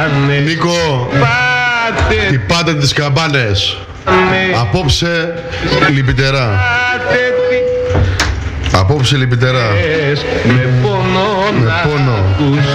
Νίκο, χτυπάτε τις καμπάνες. Απόψε λυπητερά. Απόψε λυπητερά. Με πόνο.